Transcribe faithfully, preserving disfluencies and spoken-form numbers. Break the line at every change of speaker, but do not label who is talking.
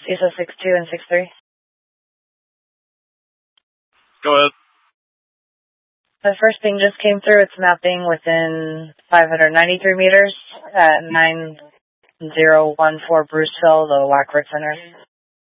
C S O six two and six three.
Go ahead.
The first thing just came through. It's mapping within five hundred ninety-three meters at nine zero one four Bruceville, the Wackford Center.